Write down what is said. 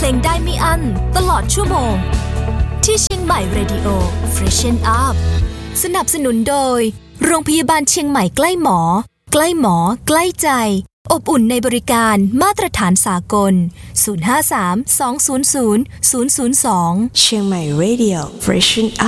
ลงได้ไม่อั้นตลอดชั่วโมงที่เชียงใหม่ Radio Freshen Up สนับสนุนโดยโรงพยาบาลเชียงใหม่ใกล้หมอใกล้หมอใกล้ใจอบอุ่นในบริการมาตรฐานสากล053 200 002 เชียงใหม่ Radio Freshen Up